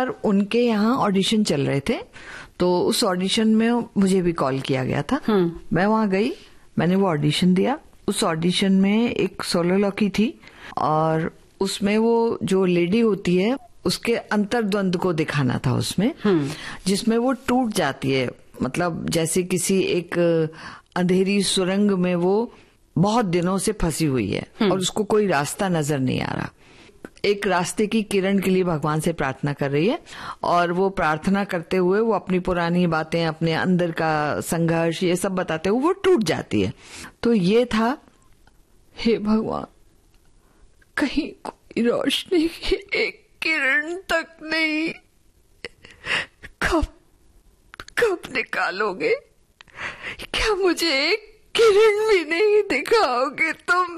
बार उनके यहाँ ऑडिशन चल रहे थे, तो उस ऑडिशन में मुझे भी कॉल किया गया था। मैं वहां गई, मैंने वो ऑडिशन दिया। उस ऑडिशन में एक सोलोलॉकी थी और उसमें वो जो लेडी होती है उसके अंतर्द्वंद को दिखाना था उसमें, जिसमें वो टूट जाती है, मतलब जैसे किसी एक अंधेरी सुरंग में वो बहुत दिनों से फंसी हुई है और उसको कोई रास्ता नजर नहीं आ रहा। एक रास्ते की किरण के लिए भगवान से प्रार्थना कर रही है और वो प्रार्थना करते हुए वो अपनी पुरानी बातें, अपने अंदर का संघर्ष, ये सब बताते हुए वो टूट जाती है। तो ये था, हे भगवान, कहीं कोई रोशनी की एक किरण तक नहीं, कब निकालोगे? क्या मुझे एक किरण भी नहीं दिखाओगे तुम?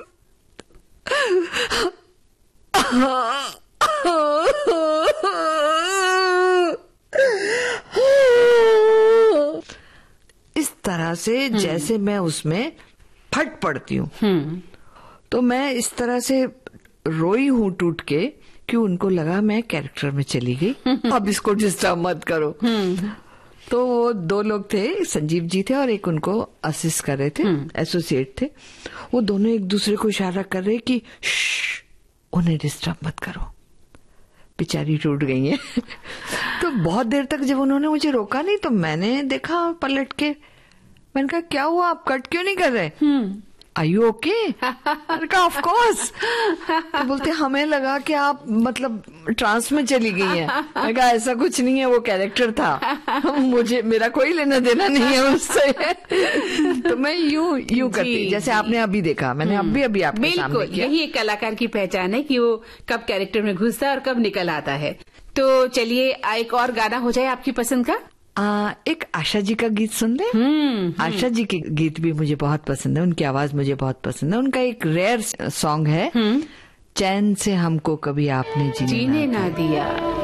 इस तरह से जैसे मैं उसमें फट पड़ती हूँ, तो मैं इस तरह से रोई हूँ टूट के कि उनको लगा मैं कैरेक्टर में चली गई। अब इसको डिस्टर्ब मत करो। तो वो दो लोग थे, संजीव जी थे और एक उनको असिस्ट कर रहे थे, एसोसिएट थे। वो दोनों एक दूसरे को इशारा कर रहे कि उन्हें डिस्टर्ब मत करो, बेचारी टूट गई है। तो बहुत देर तक जब उन्होंने मुझे रोका नहीं तो मैंने देखा पलट के, मैंने कहा क्या हुआ, आप कट क्यों नहीं कर रहे? Are you okay? Of course. तो बोलते हमें लगा कि आप मतलब ट्रांस में चली गई हैं। मैंने कहा ऐसा कुछ नहीं है, वो कैरेक्टर था, मुझे मेरा कोई लेना देना नहीं है उससे। तो मैं यूं करती जैसे आपने अभी देखा, मैंने अभी आपके सामने किया। यही एक कलाकार की पहचान है कि वो कब कैरेक्टर में घुसता है और कब निकल आता है। तो चलिए एक और गाना हो जाए आपकी पसंद का। एक आशा जी का गीत सुन ले। आशा जी के गीत भी मुझे बहुत पसंद है, उनकी आवाज मुझे बहुत पसंद है। उनका एक रेयर सॉन्ग है, चैन से हमको कभी आपने जीने ना दिया।